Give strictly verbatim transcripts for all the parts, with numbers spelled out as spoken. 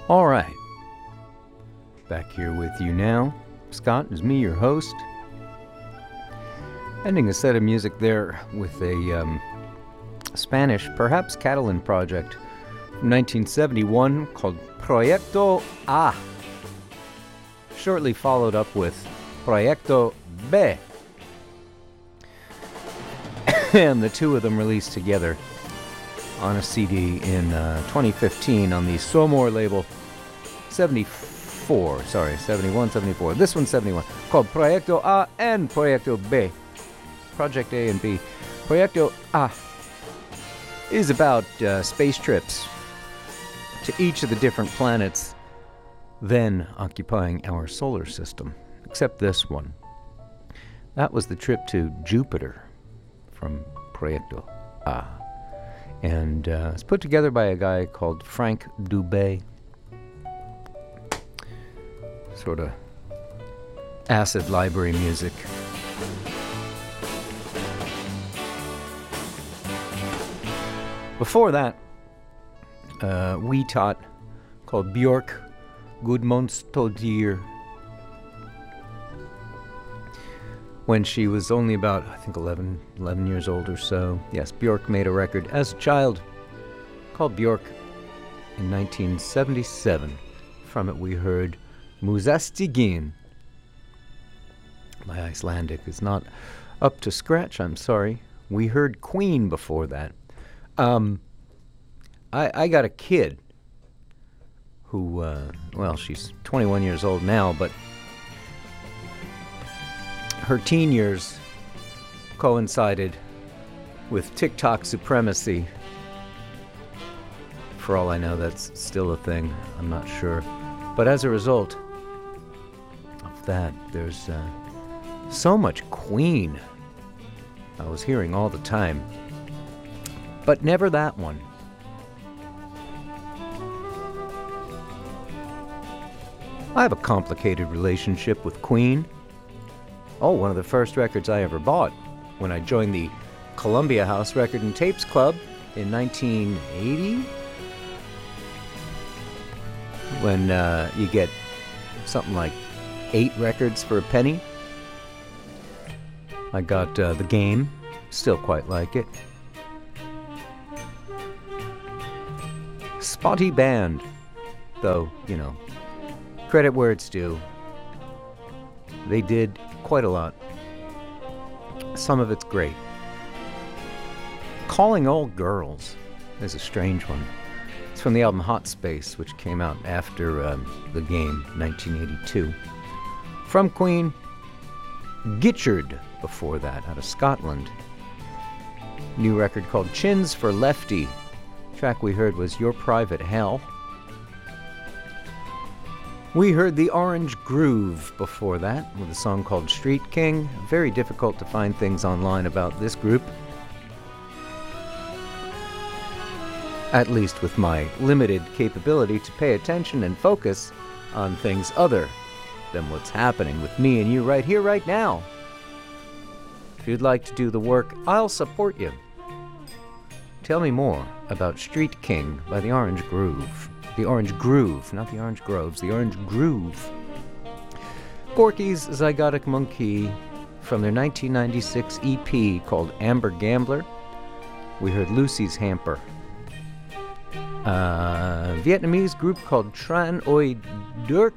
All right. Back here with you now. Scott is me, your host. Ending a set of music there with a um, Spanish, perhaps Catalan project from nineteen seventy-one called Proyecto A. Shortly followed up with Proyecto B. And the two of them released together on a C D in uh, twenty fifteen on the Somor label. seventy-four, sorry, seventy-one, seventy-four. This one's seventy-one, called Proyecto A and Proyecto B. Project A and B. Proyecto A is about uh, space trips to each of the different planets then occupying our solar system, except this one. That was the trip to Jupiter from Proyecto A. And uh, it's put together by a guy called Frank Dubé. Sort of acid library music. Before that, uh, we taught called Björk Gudmundsdottir. When she was only about, I think, eleven, eleven years old or so. Yes, Björk made a record as a child called Björk in nineteen seventy-seven. From it we heard Musastigin. My Icelandic is not up to scratch, I'm sorry. We heard Queen before that. Um, I, I got a kid who, uh, well, she's twenty-one years old now, but her teen years coincided with TikTok supremacy. For all I know, that's still a thing. I'm not sure. But as a result of that, there's uh, so much Queen I was hearing all the time. But never that one. I have a complicated relationship with Queen. Oh, one of the first records I ever bought when I joined the Columbia House Record and Tapes Club in nineteen eighty. When uh, you get something like eight records for a penny. I got uh, The Game, still quite like it. Spotty band, though, you know, credit where it's due. They did quite a lot. Some of it's great. Calling All Girls is a strange one. It's from the album Hot Space, which came out after um, The Game, nineteen eighty-two. From Queen, Gitchard before that, out of Scotland. New record called Chins for Lefty. Track we heard was Your Private Hell. We heard the Orange Groove before that, with a song called Street King. Very difficult to find things online about this group. At least with my limited capability to pay attention and focus on things other than what's happening with me and you right here, right now. If you'd like to do the work, I'll support you. Tell me more about Street King by the Orange Groove. The Orange Groove, not the Orange Groves, the Orange Groove. Gorky's Zygotic Monkey from their nineteen ninety-six E P called Amber Gambler. We heard Lucy's Hamper. Uh, Vietnamese group called Tran Oi Dirk.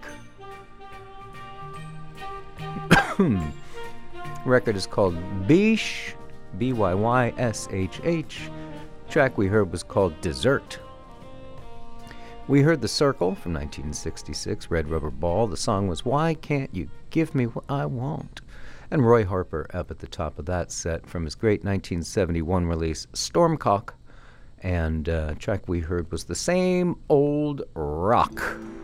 Record is called Bish, B Y Y S H H. Track we heard was called Dessert. We heard The Circle from nineteen sixty-six, Red Rubber Ball. The song was Why Can't You Give Me What I Want? And Roy Harper up at the top of that set from his great nineteen seventy-one release, Stormcock. And uh, track we heard was The Same Old Rock.